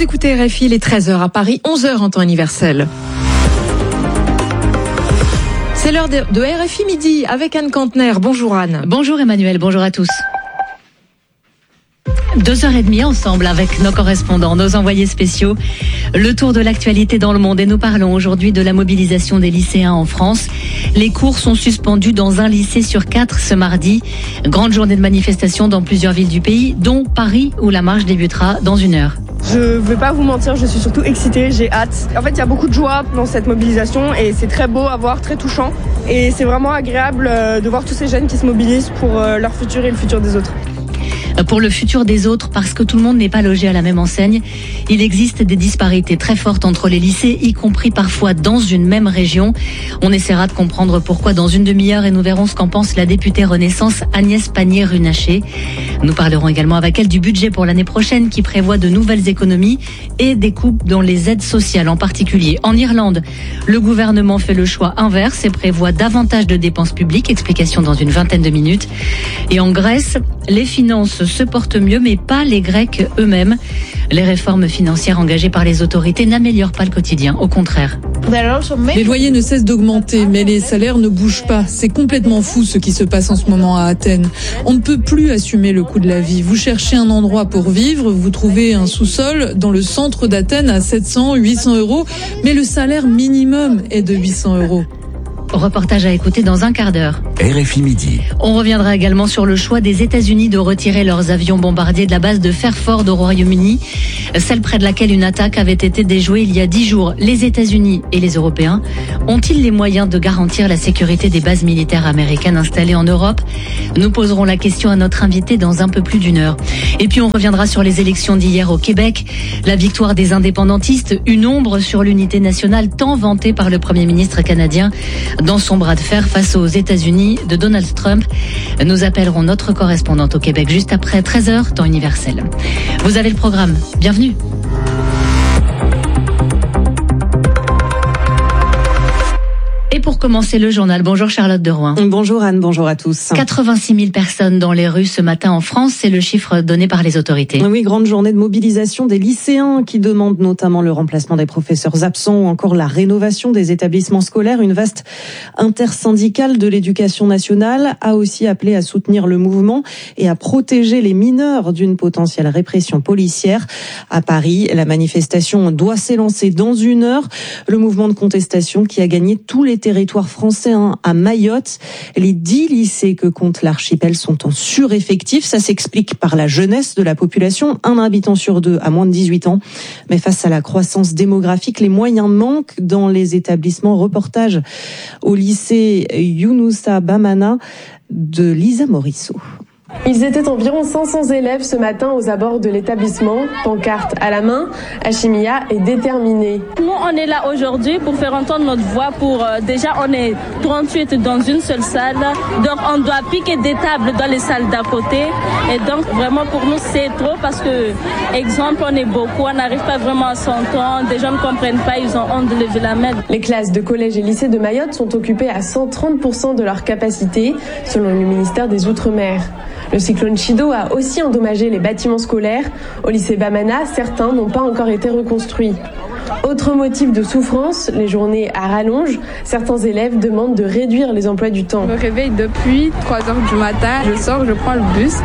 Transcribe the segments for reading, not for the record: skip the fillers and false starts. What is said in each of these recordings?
écoutez RFI, il est 13h à Paris, 11h en temps universel. C'est l'heure de RFI Midi avec Anne Kantner. Bonjour Anne. Bonjour Emmanuel, bonjour à tous. 2h30 ensemble avec nos correspondants, nos envoyés spéciaux. Le tour de l'actualité dans le monde et nous parlons aujourd'hui de la mobilisation des lycéens en France. Les cours sont suspendus dans un lycée sur 4 ce mardi. Grande journée de manifestation dans plusieurs villes du pays, dont Paris où la marche débutera dans 1 heure. Je vais pas vous mentir, je suis surtout excitée, j'ai hâte. En fait, il y a beaucoup de joie dans cette mobilisation et c'est très beau à voir, très touchant. Et c'est vraiment agréable de voir tous ces jeunes qui se mobilisent pour leur futur et le futur des autres. Pour le futur des autres, parce que tout le monde n'est pas logé à la même enseigne, il existe des disparités très fortes entre les lycées, y compris parfois dans une même région. On essaiera de comprendre pourquoi dans une demi-heure et nous verrons ce qu'en pense la députée Renaissance Agnès Pannier-Runacher. Nous parlerons également avec elle du budget pour l'année prochaine qui prévoit de nouvelles économies et des coupes dans les aides sociales en particulier. En Irlande, le gouvernement fait le choix inverse et prévoit davantage de dépenses publiques. Explication dans une vingtaine de minutes. Et en Grèce, les finances se portent mieux, mais pas les Grecs eux-mêmes. Les réformes financières engagées par les autorités n'améliorent pas le quotidien, au contraire. Les loyers ne cessent d'augmenter, mais les salaires ne bougent pas. C'est complètement fou ce qui se passe en ce moment à Athènes. On ne peut plus assumer le coût de la vie. Vous cherchez un endroit pour vivre, vous trouvez un sous-sol dans le centre d'Athènes à 700, 800 euros, mais le salaire minimum est de 800 euros. Reportage à écouter dans un quart d'heure. RFI Midi. On reviendra également sur le choix des États-Unis de retirer leurs avions bombardiers de la base de Fairford au Royaume-Uni, celle près de laquelle une attaque avait été déjouée il y a 10 jours. Les États-Unis et les Européens ont-ils les moyens de garantir la sécurité des bases militaires américaines installées en Europe ? Nous poserons la question à notre invité dans un peu plus d'1 heure. Et puis on reviendra sur les élections d'hier au Québec, la victoire des indépendantistes, une ombre sur l'unité nationale tant vantée par le Premier ministre canadien dans son bras de fer face aux États-Unis de Donald Trump. Nous appellerons notre correspondante au Québec juste après 13h, temps universel. Vous avez le programme. Bienvenue. Et pour commencer le journal, bonjour Charlotte de Rouen. Bonjour Anne, bonjour à tous. 86 000 personnes dans les rues ce matin en France, c'est le chiffre donné par les autorités. Oui, grande journée de mobilisation des lycéens qui demandent notamment le remplacement des professeurs absents ou encore la rénovation des établissements scolaires. Une vaste intersyndicale de l'éducation nationale a aussi appelé à soutenir le mouvement et à protéger les mineurs d'une potentielle répression policière. À Paris, la manifestation doit s'élancer dans 1 heure. Le mouvement de contestation qui a gagné tous les territoire français à Mayotte. Les 10 lycées que compte l'archipel sont en sureffectif. Ça s'explique par la jeunesse de la population. 1 habitant sur 2 a moins de 18 ans. Mais face à la croissance démographique, les moyens manquent dans les établissements. Reportage au lycée Younoussa Bamana de Lisa Morisseau. Ils étaient environ 500 élèves ce matin aux abords de l'établissement, pancarte à la main. Hachimia est déterminée. Nous, on est là aujourd'hui pour faire entendre notre voix. Déjà, on est 38 dans une seule salle. Donc, on doit piquer des tables dans les salles d'à côté. Et donc, vraiment, pour nous, c'est trop parce que, exemple, on est beaucoup, on n'arrive pas vraiment à s'entendre. Des gens ne comprennent pas, ils ont honte de lever la main. Les classes de collège et lycée de Mayotte sont occupées à 130% de leur capacité, selon le ministère des Outre-mer. Le cyclone Chido a aussi endommagé les bâtiments scolaires. Au lycée Bamana, certains n'ont pas encore été reconstruits. Autre motif de souffrance, les journées à rallonge. Certains élèves demandent de réduire les emplois du temps. Je me réveille depuis 3h du matin. Je sors, je prends le bus.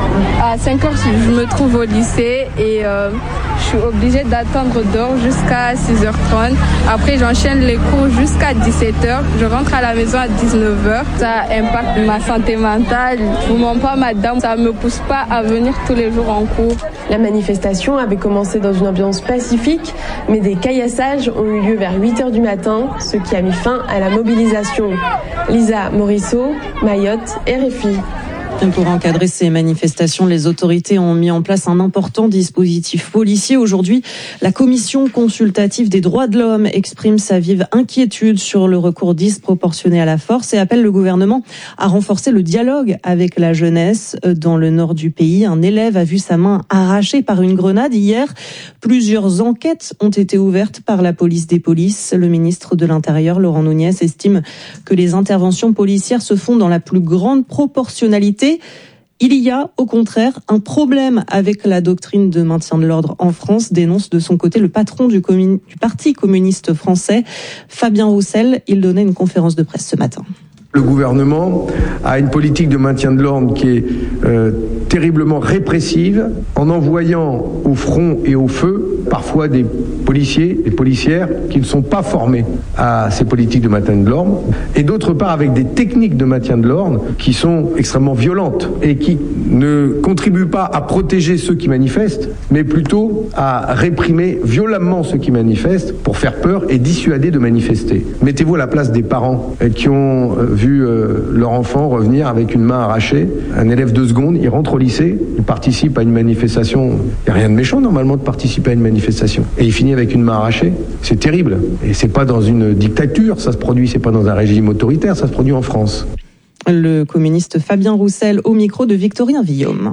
À 5h, je me trouve au lycée et je suis obligée d'attendre dehors jusqu'à 6h30. Après, j'enchaîne les cours jusqu'à 17h. Je rentre à la maison à 19h. Ça impacte ma santé mentale. Je vous mens pas, madame, ça me pousse pas à venir tous les jours en cours. La manifestation avait commencé dans une ambiance pacifique, mais des caillassages ont eu lieu vers 8h du matin, ce qui a mis fin à la mobilisation. Lisa Morisseau, Mayotte, RFI. Pour encadrer ces manifestations, les autorités ont mis en place un important dispositif policier. Aujourd'hui, la Commission consultative des droits de l'homme exprime sa vive inquiétude sur le recours disproportionné à la force et appelle le gouvernement à renforcer le dialogue avec la jeunesse. Dans le nord du pays, un élève a vu sa main arrachée par une grenade hier. Plusieurs enquêtes ont été ouvertes par la police des polices. Le ministre de l'Intérieur, Laurent Nunez, estime que les interventions policières se font dans la plus grande proportionnalité Il y a, au contraire, un problème avec la doctrine de maintien de l'ordre en France, dénonce de son côté le patron du Parti communiste français, Fabien Roussel. Il donnait une conférence de presse ce matin. Le gouvernement a une politique de maintien de l'ordre qui est terriblement répressive, en envoyant au front et au feu parfois des policiers et policières qui ne sont pas formés à ces politiques de maintien de l'ordre, et d'autre part avec des techniques de maintien de l'ordre qui sont extrêmement violentes et qui ne contribuent pas à protéger ceux qui manifestent, mais plutôt à réprimer violemment ceux qui manifestent pour faire peur et dissuader de manifester. Mettez-vous à la place des parents qui ont vu leur enfant revenir avec une main arrachée. Un élève de seconde, il rentre au lycée, il participe à une manifestation. Il n'y a rien de méchant normalement de participer à une manifestation. Et il finit avec une main arrachée. C'est terrible. Et c'est pas dans une dictature, ça se produit, c'est pas dans un régime autoritaire, ça se produit en France. Le communiste Fabien Roussel au micro de Victorien Villaume.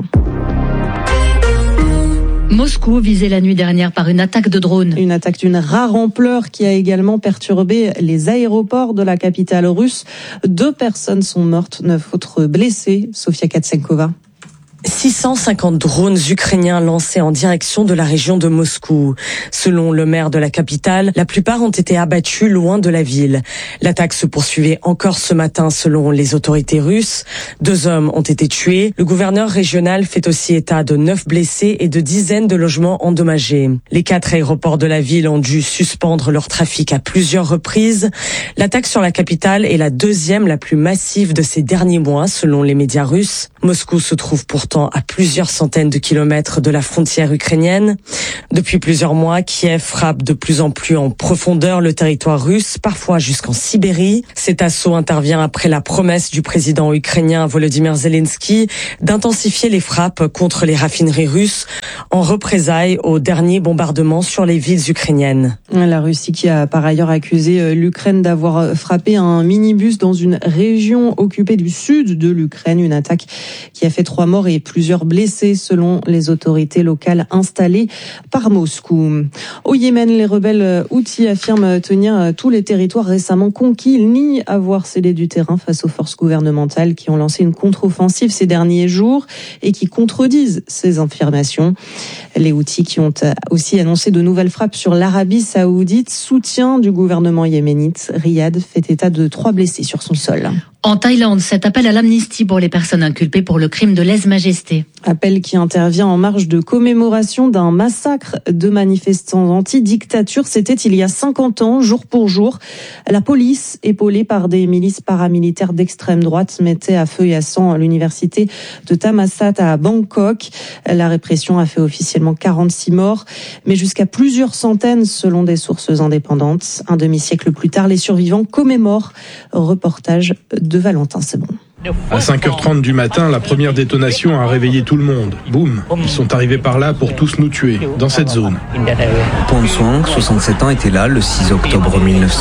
Moscou visé la nuit dernière par une attaque de drone. Une attaque d'une rare ampleur qui a également perturbé les aéroports de la capitale russe. 2 personnes sont mortes, 9 autres blessées. Sofia Katsenkova. 650 drones ukrainiens lancés en direction de la région de Moscou. Selon le maire de la capitale, la plupart ont été abattus loin de la ville. L'attaque se poursuivait encore ce matin selon les autorités russes. 2 hommes ont été tués. Le gouverneur régional fait aussi état de 9 blessés et de dizaines de logements endommagés. Les 4 aéroports de la ville ont dû suspendre leur trafic à plusieurs reprises. L'attaque sur la capitale est la 2e la plus massive de ces derniers mois selon les médias russes. Moscou se trouve pourtant à plusieurs centaines de kilomètres de la frontière ukrainienne. Depuis plusieurs mois, Kiev frappe de plus en plus en profondeur le territoire russe, parfois jusqu'en Sibérie. Cet assaut intervient après la promesse du président ukrainien Volodymyr Zelensky d'intensifier les frappes contre les raffineries russes en représailles aux derniers bombardements sur les villes ukrainiennes. La Russie qui a par ailleurs accusé l'Ukraine d'avoir frappé un minibus dans une région occupée du sud de l'Ukraine, une attaque qui a fait 3 morts et plusieurs blessés selon les autorités locales installées par Moscou. Au Yémen, les rebelles Houthis affirment tenir tous les territoires récemment conquis. Ils nient avoir cédé du terrain face aux forces gouvernementales qui ont lancé une contre-offensive ces derniers jours et qui contredisent ces affirmations. Les Houthis qui ont aussi annoncé de nouvelles frappes sur l'Arabie Saoudite, soutien du gouvernement yéménite. Riyad fait état de 3 blessés sur son sol. En Thaïlande, cet appel à l'amnistie pour les personnes inculpées pour le crime de lèse-majesté. Appel qui intervient en marge de commémoration d'un massacre de manifestants anti-dictature. C'était il y a 50 ans, jour pour jour. La police, épaulée par des milices paramilitaires d'extrême droite, mettait à feu et à sang l'université de Thammasat à Bangkok. La répression a fait officiellement 46 morts, mais jusqu'à plusieurs centaines selon des sources indépendantes. Un demi-siècle plus tard, les survivants commémorent. Reportage de Valentin Sebon. À 5h30 du matin, la première détonation a réveillé tout le monde. Boum, ils sont arrivés par là pour tous nous tuer, dans cette zone. Pon Swang, 67 ans, était là le 6 octobre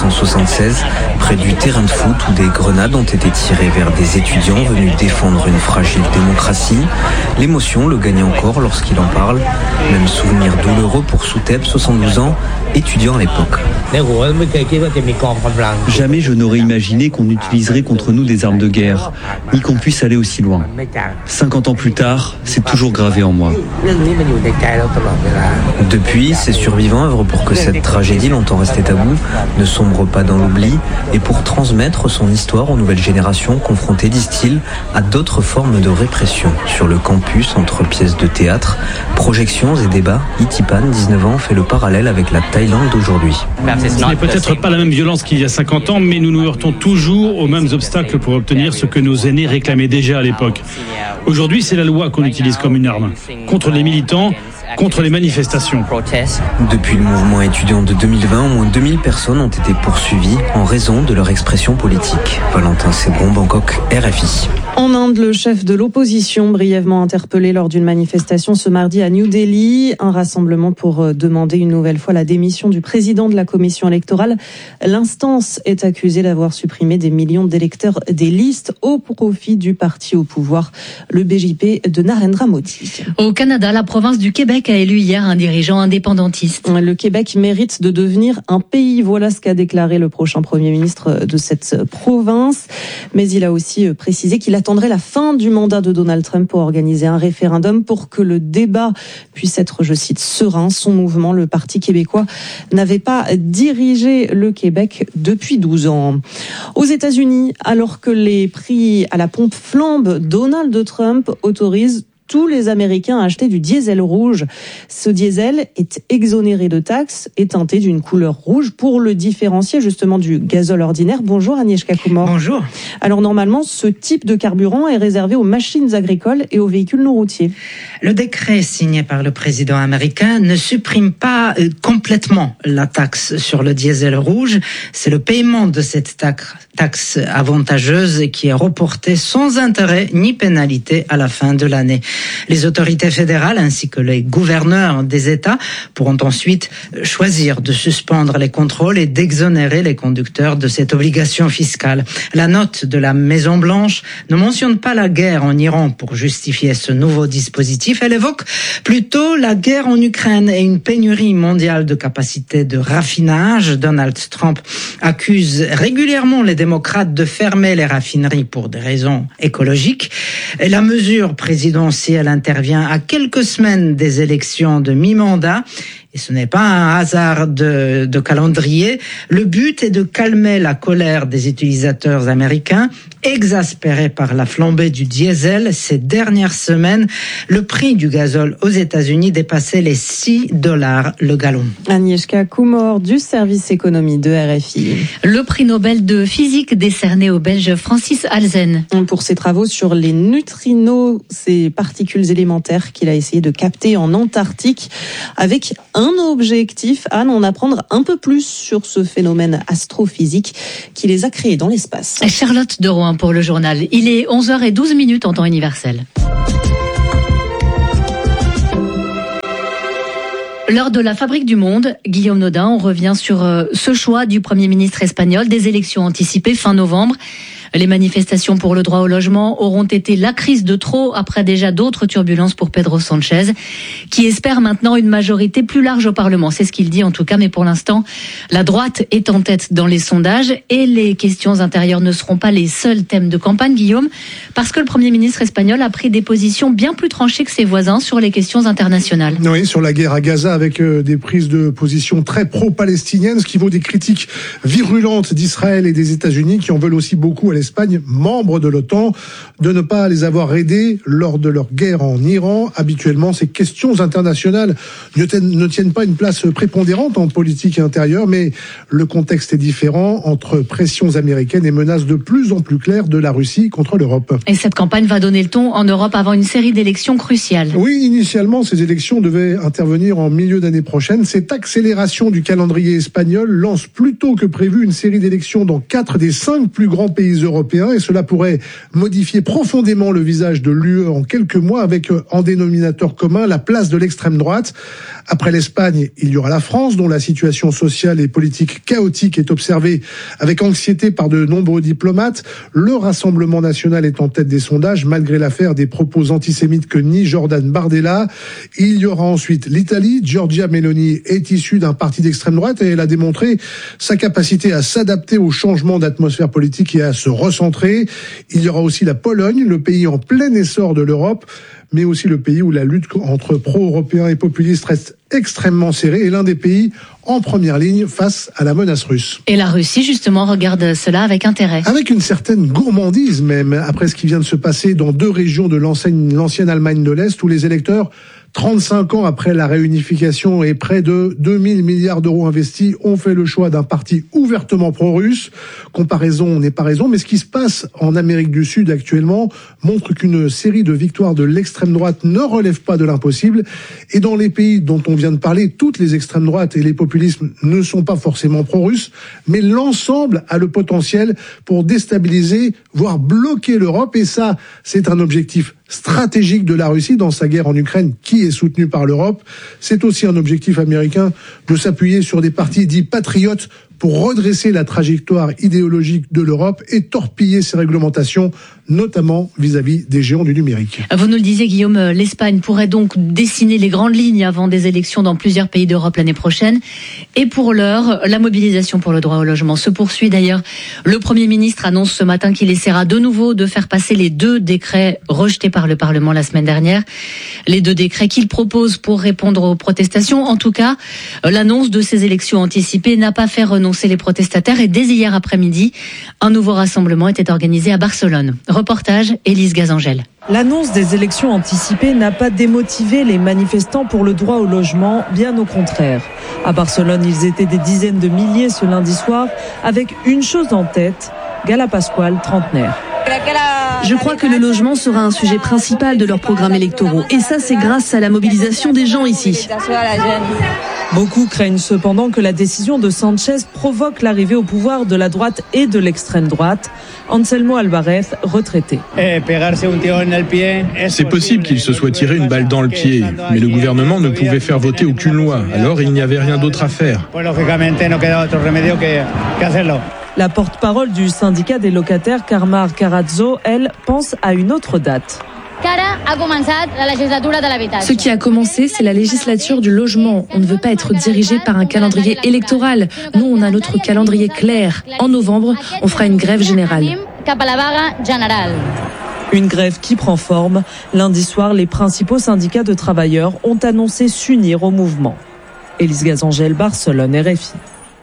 1976, près du terrain de foot où des grenades ont été tirées vers des étudiants venus défendre une fragile démocratie. L'émotion le gagne encore lorsqu'il en parle. Même souvenir douloureux pour Soutep, 72 ans, étudiant à l'époque. Jamais je n'aurais imaginé qu'on utiliserait contre nous des armes de guerre, ni qu'on puisse aller aussi loin. 50 ans plus tard, c'est toujours gravé en moi. Depuis, ces survivants œuvrent pour que cette tragédie longtemps restée taboue ne sombre pas dans l'oubli et pour transmettre son histoire aux nouvelles générations confrontées, disent-ils, à d'autres formes de répression. Sur le campus, entre pièces de théâtre, projections et débats, Itipan, 19 ans, fait le parallèle avec la Thaïlande d'aujourd'hui. Ce n'est peut-être pas la même violence qu'il y a 50 ans, mais nous nous heurtons toujours aux mêmes obstacles pour obtenir ce que nos aînés réclamaient déjà à l'époque. Aujourd'hui, c'est la loi qu'on utilise comme une arme, contre les militants, contre les manifestations. Depuis le mouvement étudiant de 2020, au moins 2000 personnes ont été poursuivies en raison de leur expression politique. Valentin Sebron, Bangkok, RFI. En Inde, le chef de l'opposition brièvement interpellé lors d'une manifestation ce mardi à New Delhi. Un rassemblement pour demander une nouvelle fois la démission du président de la commission électorale. L'instance est accusée d'avoir supprimé des millions d'électeurs des listes au profit du parti au pouvoir, le BJP de Narendra Modi. Au Canada, la province du Québec Québec a élu hier un dirigeant indépendantiste. Le Québec mérite de devenir un pays. Voilà ce qu'a déclaré le prochain Premier ministre de cette province. Mais il a aussi précisé qu'il attendrait la fin du mandat de Donald Trump pour organiser un référendum pour que le débat puisse être, je cite, serein. Son mouvement, le Parti québécois, n'avait pas dirigé le Québec depuis 12 ans. Aux États-Unis, alors que les prix à la pompe flambent, Donald Trump autorise tous les Américains à acheter du diesel rouge. Ce diesel est exonéré de taxes et teinté d'une couleur rouge pour le différencier justement du gazole ordinaire. Bonjour Agnieszka Kumor. Bonjour. Alors normalement, ce type de carburant est réservé aux machines agricoles et aux véhicules non routiers. Le décret signé par le président américain ne supprime pas complètement la taxe sur le diesel rouge. C'est le paiement de cette taxe avantageuse qui est reporté sans intérêt ni pénalité à la fin de l'année. Les autorités fédérales ainsi que les gouverneurs des États pourront ensuite choisir de suspendre les contrôles et d'exonérer les conducteurs de cette obligation fiscale. La note de la Maison-Blanche ne mentionne pas la guerre en Iran pour justifier ce nouveau dispositif. Elle évoque plutôt la guerre en Ukraine et une pénurie mondiale de capacités de raffinage. Donald Trump accuse régulièrement les démocrates de fermer les raffineries pour des raisons écologiques. Et la mesure présidentielle intervient à quelques semaines des élections de mi-mandat. Et ce n'est pas un hasard de calendrier. Le but est de calmer la colère des utilisateurs américains, exaspérés par la flambée du diesel. Ces dernières semaines, le prix du gazole aux États-Unis dépassait les $6 le gallon. Agnieszka Kumor du service économie de RFI. Le prix Nobel de physique décerné au Belge Francis Halzen. Pour ses travaux sur les neutrinos, ces particules élémentaires qu'il a essayé de capter en Antarctique avec un objectif, à en apprendre un peu plus sur ce phénomène astrophysique qui les a créés dans l'espace. Charlotte de Rouen pour le journal. Il est 11h12 en temps universel. L'heure de la fabrique du monde, Guillaume Nodin, on revient sur ce choix du Premier ministre espagnol des élections anticipées fin novembre. Les manifestations pour le droit au logement auront été la crise de trop après déjà d'autres turbulences pour Pedro Sánchez, qui espère maintenant une majorité plus large au Parlement. C'est ce qu'il dit en tout cas, mais pour l'instant, la droite est en tête dans les sondages et les questions intérieures ne seront pas les seuls thèmes de campagne, Guillaume, parce que le Premier ministre espagnol a pris des positions bien plus tranchées que ses voisins sur les questions internationales. Oui, sur la guerre à Gaza avec des prises de position très pro-palestiniennes, ce qui vaut des critiques virulentes d'Israël et des États-Unis qui en veulent aussi beaucoup à l'Espagne, membre de l'OTAN, de ne pas les avoir aidés lors de leur guerre en Iran. Habituellement, ces questions internationales ne tiennent pas une place prépondérante en politique intérieure, mais le contexte est différent entre pressions américaines et menaces de plus en plus claires de la Russie contre l'Europe. Et cette campagne va donner le ton en Europe avant une série d'élections cruciales. Oui, initialement, ces élections devaient intervenir en milieu d'année prochaine. Cette accélération du calendrier espagnol lance plus tôt que prévu une série d'élections dans 4 des 5 plus grands pays européens et cela pourrait modifier profondément le visage de l'UE en quelques mois avec en dénominateur commun la place de l'extrême droite. Après l'Espagne, il y aura la France dont la situation sociale et politique chaotique est observée avec anxiété par de nombreux diplomates. Le Rassemblement national est en tête des sondages malgré l'affaire des propos antisémites que nie Jordan Bardella. Il y aura ensuite l'Italie. Giorgia Meloni est issue d'un parti d'extrême droite et elle a démontré sa capacité à s'adapter au changement d'atmosphère politique et à se recentrer. Il y aura aussi la Pologne, le pays en plein essor de l'Europe, mais aussi le pays où la lutte entre pro-européens et populistes reste extrêmement serrée et l'un des pays en première ligne face à la menace russe. Et la Russie, justement, regarde cela avec intérêt. Avec une certaine gourmandise même, après ce qui vient de se passer dans 2 régions de l'ancienne Allemagne de l'Est, où les électeurs, 35 ans après la réunification et près de 2000 milliards d'euros investis, ont fait le choix d'un parti ouvertement pro-russe. Comparaison n'est pas raison, mais ce qui se passe en Amérique du Sud actuellement montre qu'une série de victoires de l'extrême droite ne relève pas de l'impossible. Et dans les pays dont on vient de parler, toutes les extrêmes droites et les populismes ne sont pas forcément pro-russes, mais l'ensemble a le potentiel pour déstabiliser, voire bloquer l'Europe. Et ça, c'est un objectif stratégique de la Russie dans sa guerre en Ukraine qui est soutenue par l'Europe. C'est aussi un objectif américain de s'appuyer sur des partis dits patriotes pour redresser la trajectoire idéologique de l'Europe et torpiller ses réglementations, notamment vis-à-vis des géants du numérique. Vous nous le disiez, Guillaume, l'Espagne pourrait donc dessiner les grandes lignes avant des élections dans plusieurs pays d'Europe l'année prochaine. Et pour l'heure, la mobilisation pour le droit au logement se poursuit. D'ailleurs, le Premier ministre annonce ce matin qu'il essaiera de nouveau de faire passer les 2 décrets rejetés par le Parlement la semaine dernière. Les 2 décrets qu'il propose pour répondre aux protestations. En tout cas, l'annonce de ces élections anticipées n'a pas fait renoncer les protestataires. Et dès hier après-midi, un nouveau rassemblement était organisé à Barcelone. Reportage, Élise Gazangel. L'annonce des élections anticipées n'a pas démotivé les manifestants pour le droit au logement, bien au contraire. À Barcelone, ils étaient des dizaines de milliers ce lundi soir, avec une chose en tête, Gala Pascual, trentenaire. Je crois que le logement sera un sujet principal de leurs programmes électoraux. Et ça, c'est grâce à la mobilisation des gens ici. Beaucoup craignent cependant que la décision de Sánchez provoque l'arrivée au pouvoir de la droite et de l'extrême droite. Anselmo Alvarez, retraité. C'est possible qu'il se soit tiré une balle dans le pied, mais le gouvernement ne pouvait faire voter aucune loi, alors il n'y avait rien d'autre à faire. La porte-parole du syndicat des locataires, Carmar Carazzo, elle, pense à une autre date. Ce qui a commencé, c'est la législature du logement. On ne veut pas être dirigé par un calendrier électoral. Nous, on a notre calendrier clair. En novembre, on fera une grève générale. Une grève qui prend forme. Lundi soir, les principaux syndicats de travailleurs ont annoncé s'unir au mouvement. Élise Gazangel, Barcelone, RFI.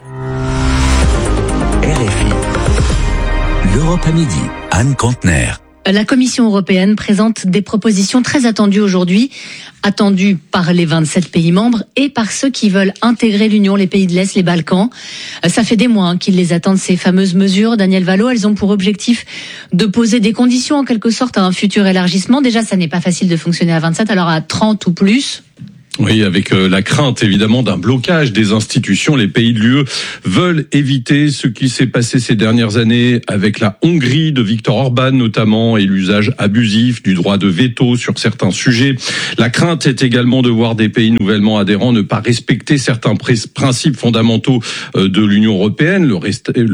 RFI. L'Europe à midi. Anne Kantner. La Commission européenne présente des propositions très attendues aujourd'hui, attendues par les 27 pays membres et par ceux qui veulent intégrer l'Union, les pays de l'Est, les Balkans. Ça fait des mois qu'ils les attendent, ces fameuses mesures. Daniel Valo, elles ont pour objectif de poser des conditions en quelque sorte à un futur élargissement. Déjà, ça n'est pas facile de fonctionner à 27, alors à 30 ou plus. Oui, avec la crainte évidemment d'un blocage des institutions, les pays de l'UE veulent éviter ce qui s'est passé ces dernières années avec la Hongrie de Viktor Orban notamment et l'usage abusif du droit de veto sur certains sujets. La crainte est également de voir des pays nouvellement adhérents ne pas respecter certains principes fondamentaux de l'Union européenne,